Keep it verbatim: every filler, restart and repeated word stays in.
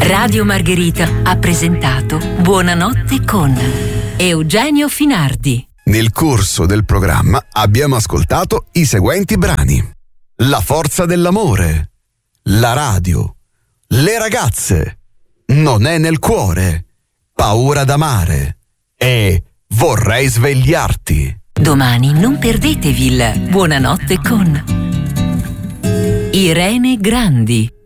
Radio Margherita ha presentato Buonanotte con Eugenio Finardi. Nel corso del programma abbiamo ascoltato i seguenti brani: La forza dell'amore, La radio, Le ragazze, Non è nel cuore, Paura d'amare e Vorrei svegliarti. Domani non perdetevi il Buonanotte con Irene Grandi.